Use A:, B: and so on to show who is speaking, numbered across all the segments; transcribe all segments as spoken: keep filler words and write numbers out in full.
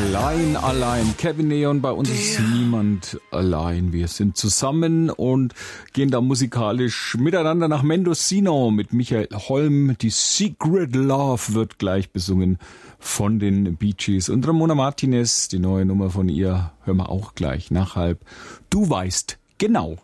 A: allein, allein. Kevin Neon, bei uns ist niemand allein. Wir sind zusammen und gehen da musikalisch miteinander nach Mendocino mit Michael Holm. Die Secret Love wird gleich besungen von den Bee Gees. Und Ramona Martinez, die neue Nummer von ihr, hören wir auch gleich nach halb. Du weißt genau.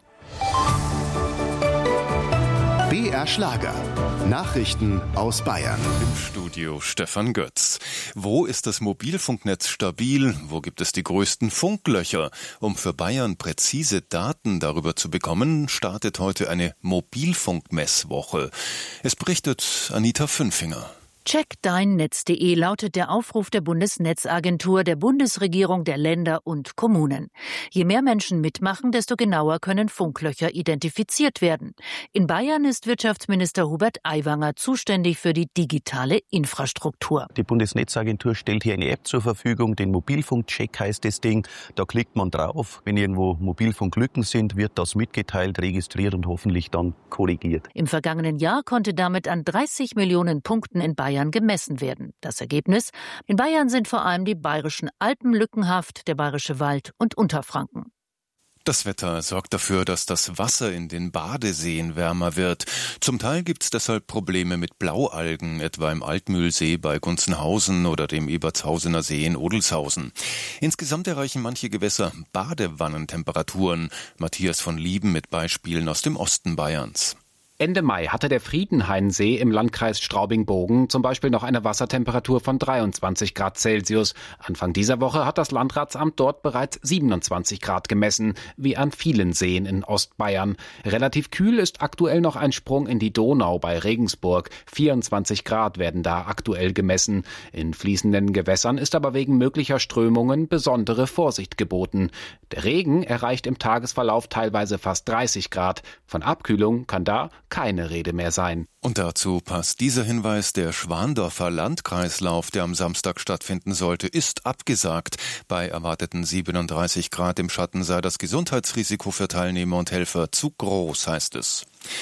B: B R Schlager. Nachrichten aus Bayern.
C: Im Studio Stefan Götz. Wo ist das Mobilfunknetz stabil? Wo gibt es die größten Funklöcher? Um für Bayern präzise Daten darüber zu bekommen, startet heute eine Mobilfunkmesswoche. Es berichtet Anita Fünfinger.
D: Check dein Netz punkt de lautet der Aufruf der Bundesnetzagentur, der Bundesregierung, der Länder und Kommunen. Je mehr Menschen mitmachen, desto genauer können Funklöcher identifiziert werden. In Bayern ist Wirtschaftsminister Hubert Aiwanger zuständig für die digitale Infrastruktur.
E: Die Bundesnetzagentur stellt hier eine App zur Verfügung, den Mobilfunkcheck heißt das Ding. Da klickt man drauf. Wenn irgendwo Mobilfunklücken sind, wird das mitgeteilt, registriert und hoffentlich dann korrigiert.
D: Im vergangenen Jahr konnte damit an dreißig Millionen Punkten in Bayern gemessen werden. Das Ergebnis? In Bayern sind vor allem die bayerischen Alpen lückenhaft, der bayerische Wald und Unterfranken.
C: Das Wetter sorgt dafür, dass das Wasser in den Badeseen wärmer wird. Zum Teil gibt es deshalb Probleme mit Blaualgen, etwa im Altmühlsee bei Gunzenhausen oder dem Ebertshausener See in Odelshausen. Insgesamt erreichen manche Gewässer Badewannentemperaturen. Matthias von Lieben mit Beispielen aus dem Osten Bayerns.
F: Ende Mai hatte der Friedenhainsee im Landkreis Straubing-Bogen zum Beispiel noch eine Wassertemperatur von dreiundzwanzig Grad Celsius. Anfang dieser Woche hat das Landratsamt dort bereits siebenundzwanzig Grad gemessen, wie an vielen Seen in Ostbayern. Relativ kühl ist aktuell noch ein Sprung in die Donau bei Regensburg. vierundzwanzig Grad werden da aktuell gemessen. In fließenden Gewässern ist aber wegen möglicher Strömungen besondere Vorsicht geboten. Der Regen erreicht im Tagesverlauf teilweise fast dreißig Grad. Von Abkühlung kann da keine Rede mehr sein.
C: Und dazu passt dieser Hinweis: Der Schwandorfer Landkreislauf, der am Samstag stattfinden sollte, ist abgesagt. Bei erwarteten siebenunddreißig Grad im Schatten sei das Gesundheitsrisiko für Teilnehmer und Helfer zu groß, heißt es.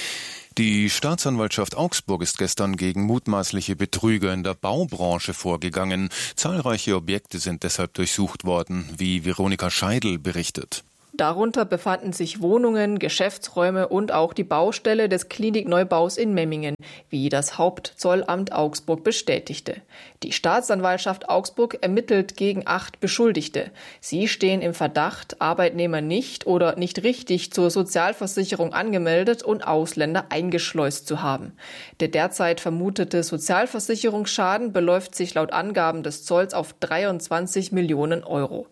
C: Die Staatsanwaltschaft Augsburg ist gestern gegen mutmaßliche Betrüger in der Baubranche vorgegangen. Zahlreiche Objekte sind deshalb durchsucht worden, wie Veronika Scheidel berichtet.
G: Darunter befanden sich Wohnungen, Geschäftsräume und auch die Baustelle des Klinikneubaus in Memmingen, wie das Hauptzollamt Augsburg bestätigte. Die Staatsanwaltschaft Augsburg ermittelt gegen acht Beschuldigte. Sie stehen im Verdacht, Arbeitnehmer nicht oder nicht richtig zur Sozialversicherung angemeldet und Ausländer eingeschleust zu haben. Der derzeit vermutete Sozialversicherungsschaden beläuft sich laut Angaben des Zolls auf dreiundzwanzig Millionen Euro.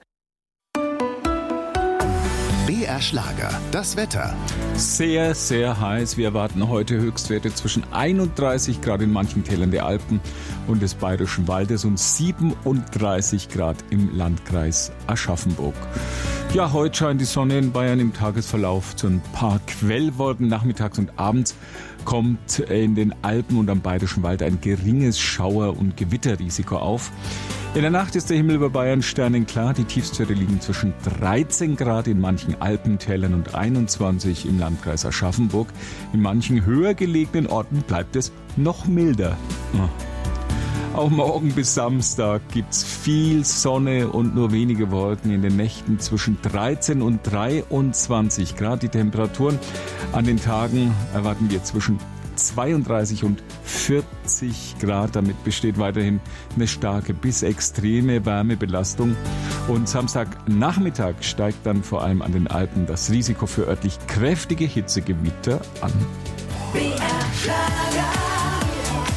B: B R Schlager, das Wetter.
A: Sehr, sehr heiß. Wir erwarten heute Höchstwerte zwischen einunddreißig Grad in manchen Tälern der Alpen und des Bayerischen Waldes und siebenunddreißig Grad im Landkreis Aschaffenburg. Ja, heute scheint die Sonne in Bayern im Tagesverlauf zu ein paar Quellwolken. Nachmittags und abends kommt in den Alpen und am Bayerischen Wald ein geringes Schauer- und Gewitterrisiko auf. In der Nacht ist der Himmel über Bayern sternenklar. Die Tiefstwerte liegen zwischen dreizehn Grad in manchen Alpentälern und einundzwanzig im Landkreis Aschaffenburg. In manchen höher gelegenen Orten bleibt es noch milder. Auch morgen bis Samstag gibt's viel Sonne und nur wenige Wolken. In den Nächten zwischen dreizehn und dreiundzwanzig Grad. Die Temperaturen an den Tagen erwarten wir zwischen zweiunddreißig und vierzig Grad. Damit besteht weiterhin eine starke bis extreme Wärmebelastung. Und Samstagnachmittag steigt dann vor allem an den Alpen das Risiko für örtlich kräftige Hitzegewitter an.
B: B R Schlager.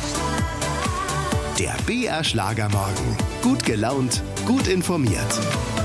B: Der B R Schlager Morgen. Gut gelaunt, gut informiert.